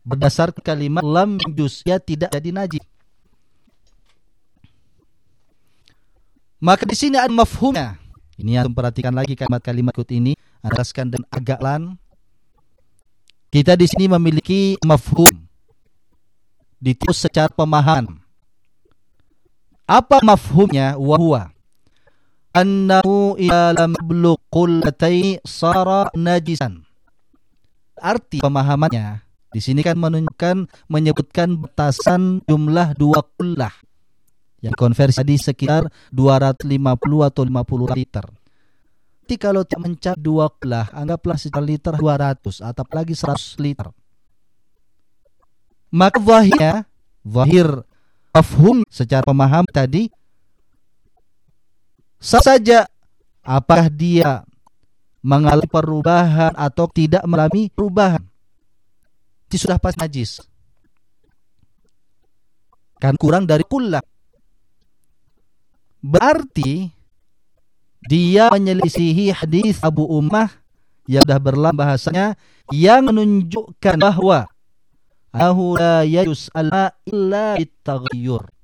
berdasarkan kalimat lam yajus, ia tidak jadi najis. Maka di sini ada mafhumnya. Ini yang perhatikan lagi kalimat-kalimat ikut ini, jelaskan dan agak lan. Kita di sini memiliki mafhum, ditulis secara pemahaman. Apa mafhumnya? Wahwa annahu idza lam yablugh qullatayn sara najisan. Arti pemahamannya di sini kan menyebutkan batasan jumlah 2 kullah yang konversi tadi sekitar 250 atau 50 liter. Jadi kalau tidak mencapai 2 kullah, anggaplah secara liter 200 atau lagi 100 liter. Maka zahir mafhum secara pemaham tadi saja apakah dia mengalami perubahan atau tidak mengalami perubahan, itu sudah pasti najis. Kan kurang dari kullah. Berarti dia menyelisihi hadis Abu Ummah yang sudah berlalu bahasanya, yang menunjukkan bahwa la yajuz illa bitaghayyur.